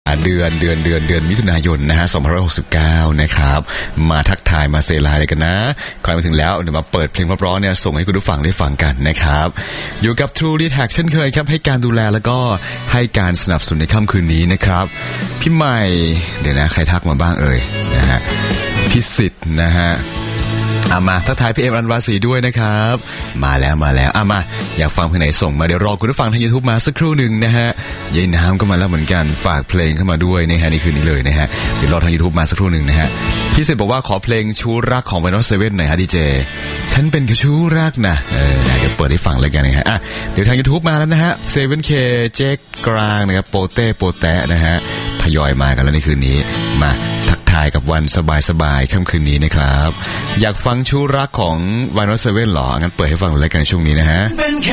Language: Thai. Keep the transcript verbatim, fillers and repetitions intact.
เดือนเดือนเดือนเดือนมิถุนายนนะฮะสองพันห้าร้อยหกสิบเก้านะครับมาทักทายมาเซลายกันนะใครมาถึงแล้วเดี๋ยวมาเปิดเพลงเพราะๆเนี่ยส่งให้คุณผู้ฟังได้ฟังกันนะครับอยู่กับ True ดี แท็ก เช่นเคยครับให้การดูแลแล้วก็ให้การสนับสนุนในค่ำคืนนี้นะครับพี่ใหม่เดี๋ยวนะใครทักมาบ้างเอ่ยนะฮะพี่สิทธิ์นะฮะอามาทักทายพี่เอ็มรันวาสีด้วยนะครับมาแล้วมาแล้วอามาอยากฟังเพลงไหนส่งมาเดี๋ยวรอคุณผู้ฟังทาง YouTube มาสักครู่หนึ่งนะฮะยายน้ำก็มาแล้วเหมือนกันฝากเพลงเข้ามาด้วยนะฮะในคืนนี้เลยนะฮะเดี๋ยวรอทาง YouTube มาสักครู่หนึ่งนะฮะพี่เสร็จบอกว่าขอเพลงชู้รักของ Vinyl เซเว่นหน่อยฮะดีเจฉันเป็นแค่ชู้รักนะเออเดี๋ยวเปิดให้ฟังแล้วกันนะฮะอ่ะเดี๋ยวทาง YouTube มาแล้วนะฮะ เซเว่น เค เจ๊กลางนะครับโปเต้โปแตะนะฮะทยอยมากันแล้วในคืนนี้มาทักทายกับวันสบายๆค่ำคืนนี้นะครับอยากฟังชู้รักของ Vinyl เซเว่นหรองั้นเปิดให้ฟังเลยกันในช่วงนี้นะฮะ